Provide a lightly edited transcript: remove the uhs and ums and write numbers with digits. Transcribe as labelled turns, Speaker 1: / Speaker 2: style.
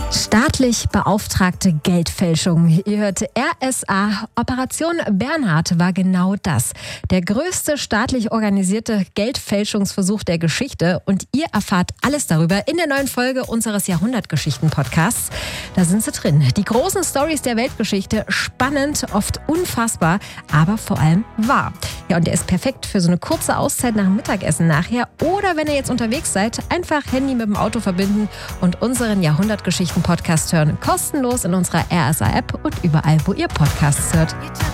Speaker 1: Staatlich beauftragte Geldfälschung. Ihr hört RSA. Operation Bernhard war genau das. Der größte staatlich organisierte Geldfälschungsversuch der Geschichte. Und ihr erfahrt alles darüber in der neuen Folge unseres Jahrhundertgeschichten-Podcasts. Da sind sie drin. Die großen Storys der Weltgeschichte. Spannend, oft unfassbar, aber vor allem wahr. Ja, und der ist perfekt für so eine kurze Auszeit nach dem Mittagessen nachher. Oder wenn ihr jetzt unterwegs seid, einfach Handy mit dem Auto verbinden und unseren Jahrhundertgeschichten-Podcast hören. Kostenlos in unserer RSA-App und überall, wo ihr Podcasts hört.